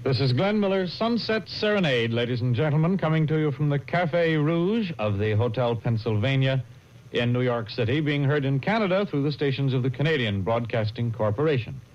This is Glenn Miller's Sunset Serenade, ladies and gentlemen, coming to you from the Café Rouge of the Hotel Pennsylvania in New York City, being heard in Canada through the stations of the Canadian Broadcasting Corporation.